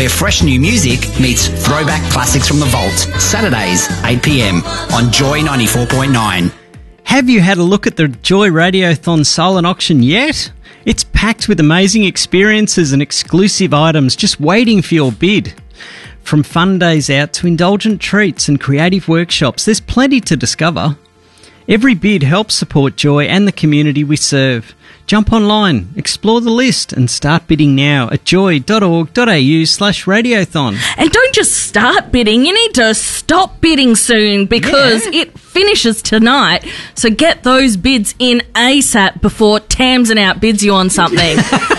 where fresh new music meets throwback classics from the vault. Saturdays, 8 p.m. on Joy 94.9. Have you had a look at the Joy Radiothon silent auction yet? It's packed with amazing experiences and exclusive items just waiting for your bid. From fun days out to indulgent treats and creative workshops, there's plenty to discover. Every bid helps support Joy and the community we serve. Jump online, explore the list and start bidding now at joy.org.au/radiothon. And don't just start bidding, you need to stop bidding soon because it finishes tonight. So get those bids in ASAP before Tamsin outbids you on something.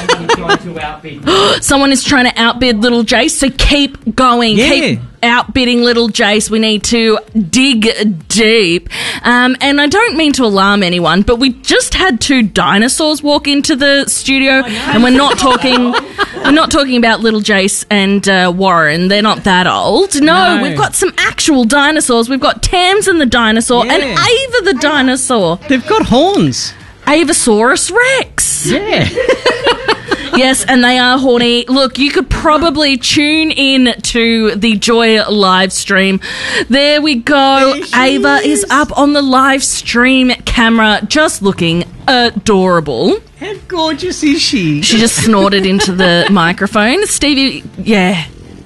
Someone is trying to outbid Little Jace, so keep going. Yeah. Keep outbidding Little Jace. We need to dig deep. And I don't mean to alarm anyone, but we just had two dinosaurs walk into the studio, and we're not talking about Little Jace and Warren. They're not that old. No, we've got some actual dinosaurs. We've got Tamsin the dinosaur and Ava the dinosaur. They've got horns. Avasaurus Rex. Yeah. Yes, and they are horny. Look, you could probably tune in to the Joy live stream. There we go. Ava is up on the live stream camera, just looking adorable. How gorgeous is she? She just snorted into the microphone. Stevie, yeah.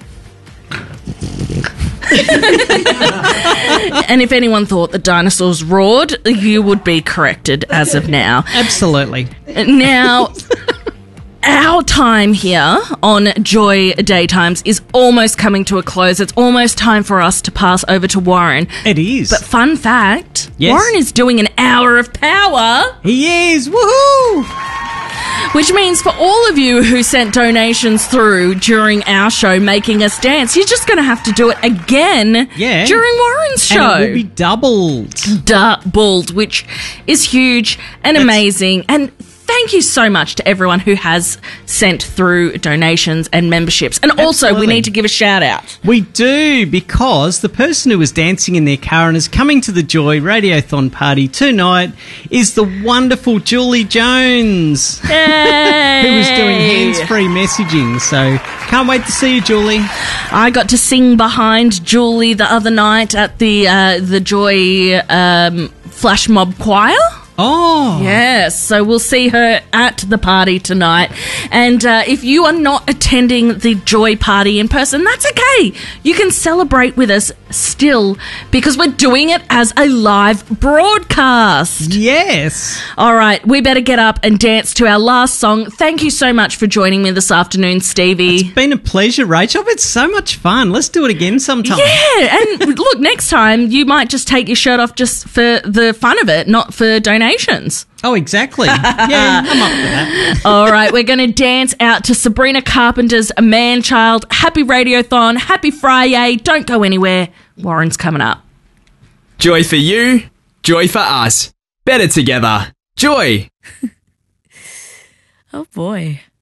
And if anyone thought the dinosaurs roared, you would be corrected as of now. Absolutely. Now, our time here on Joy Daytimes is almost coming to a close. It's almost time for us to pass over to Warren. It is. But fun fact, yes. Warren is doing an hour of power. He is. Woohoo! Which means for all of you who sent donations through during our show making us dance, you're just going to have to do it again during Warren's show. And it will be doubled. Doubled, which is huge and amazing. And thank you so much to everyone who has sent through donations and memberships. And also, we need to give a shout out. We do, because the person who was dancing in their car and is coming to the Joy Radiothon party tonight is the wonderful Julie Jones. Yay! Who was doing hands-free messaging. So, can't wait to see you, Julie. I got to sing behind Julie the other night at the Joy Flash Mob Choir. Oh. Yes, so we'll see her at the party tonight. And if you are not attending the Joy party in person, that's okay. You can celebrate with us still because we're doing it as a live broadcast. Yes. All right, we better get up and dance to our last song. Thank you so much for joining me this afternoon, Stevie. It's been a pleasure, Rachel. It's so much fun. Let's do it again sometime. Yeah, and look, next time you might just take your shirt off just for the fun of it, not for donations. Oh, exactly. Yeah, I'm up for that. All right, we're going to dance out to Sabrina Carpenter's Man Child. Happy Radiothon. Happy Friday. Don't go anywhere. Warren's coming up. Joy for you. Joy for us. Better together. Joy. Oh, boy.